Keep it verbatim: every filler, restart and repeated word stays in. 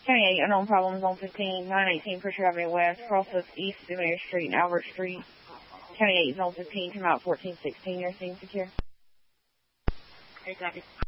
County eight, unknown problem, zone fifteen, nine eighteen Pritchard Avenue West, crosses East Souvenir Street and Albert Street. County eight, zone fifteen, come out fourteen sixteen, your scene secure. Okay, copy.